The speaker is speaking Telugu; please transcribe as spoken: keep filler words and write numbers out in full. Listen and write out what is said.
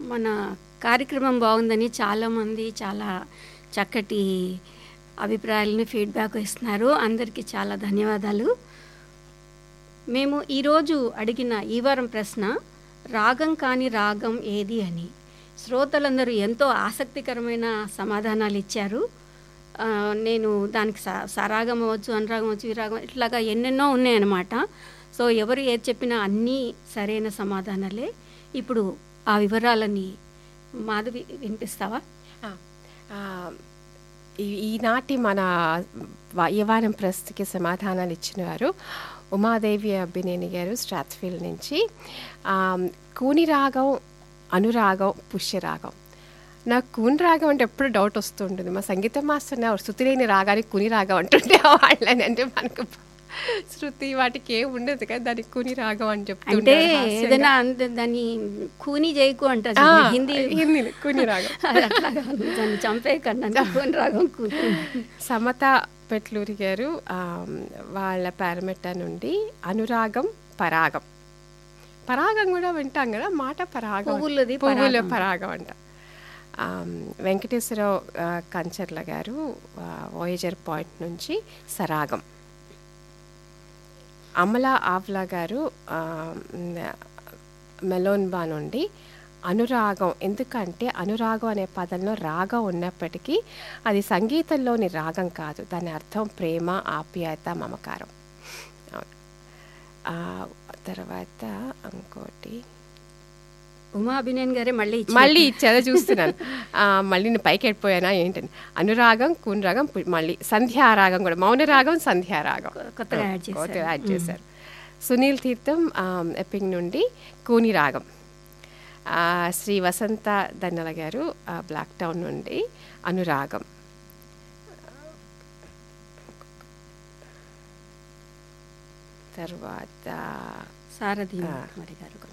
మన కార్యక్రమం బాగుందని చాలామంది చాలా చక్కటి అభిప్రాయాలని ఫీడ్బ్యాక్ ఇస్తున్నారు. అందరికీ చాలా ధన్యవాదాలు. మేము ఈరోజు అడిగిన ఈ వారం ప్రశ్న రాగం కాని రాగం ఏది అని. శ్రోతలందరూ ఎంతో ఆసక్తికరమైన సమాధానాలు ఇచ్చారు. ఆ, నేను దానికి స సరాగం అవ్వచ్చు, అనురాగం అవ్వచ్చు, విరాగం ఇట్లాగా ఎన్నెన్నో ఉన్నాయన్నమాట. సో ఎవరు ఏది చెప్పినా అన్నీ సరైన సమాధానాలే. ఇప్పుడు ఆ వివరాలని మాధవి వినిపిస్తావా? ఆ, ఆ, ఈ- ఈనాటి మన వా- ఈ వారం ప్రశ్నకి సమాధానాలు ఇచ్చిన వారు ఉమాదేవి అబ్బినేని గారు స్ట్రాత్ఫీల్డ్ నుంచి. ఆ, కూని రాగం, అనురాగం, పుష్యరాగం. నాకు కూని రాగం అంటే ఎప్పుడు డౌట్ వస్తుంటుంది. మా సంగీత మాస్టర్ నా శృతి లేని రాగానికి కుని రాగం అంటుంటే వాళ్ళని, అంటే మనకు శృతి వాటికి ఏం ఉండదు కదా, దానికి కుని రాగం అని అంటే చెప్తుంటే ఏదైనా అంత దాన్ని కూని చేయకు అంటారు హిందీ హిందీ కుని రాగం. అది అట్లాగా దాన్ని చంపేయకండి, కూని రాగం కూని. సమత పెట్లూరి గారు ఆ, వాళ్ళ పారమెట్ట నుండి అనురాగం, పరాగం. పరాగం కూడా వింటాం కదా, మాట పరాగం, పువ్వులది పువ్వుల పరాగం. పరాగం అంట. ఆ, వెంకటేశ్వరరావు ఆ, కంచర్ల గారు ఆ, వాయేజర్ పాయింట్ నుంచి సరాగం. అమలా ఆవ్లా గారు ఆ, మెలోన్బా నుండి అనురాగం. ఎందుకంటే అనురాగం అనే పదంలో రాగం ఉన్నప్పటికీ అది సంగీతంలోని రాగం కాదు, దాని అర్థం ప్రేమ, ఆప్యాయత, మమకారం. అవును. ఆ, తర్వాత ఇంకోటి ఉమా అభినయన్ గారే మళ్ళీ ఇచ్చారు. మళ్ళీ ఇచ్చేదో చూస్తున్నాను. ఆ, మళ్ళీ నేను పైకి వెళ్ళిపోయానా ఏంటని. అనురాగం, కూనరాగం, పు- మళ్ళీ సంధ్యారాగం కూడా, మౌనరాగం, సంధ్యారాగం కొత్తగా యాడ్ చేశారు. కొత్తగా యాడ్ చేశారు. సునీల్ తీర్థం ఆ, ఎప్పింగ్ నుండి కూని రాగం. ఆ, శ్రీ వసంత దన్నల గారు ఆ, బ్లాక్ టౌన్ నుండి అనురాగం. తర్వాత సారథి ఆ. మరి గారు